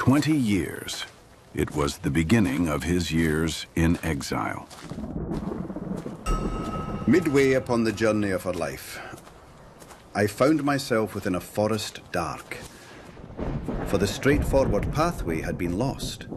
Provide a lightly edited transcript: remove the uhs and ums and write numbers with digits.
20 years. It was the beginning of his years in exile. Midway upon the journey of her life, I found myself within a forest dark, for the straightforward pathway had been lost.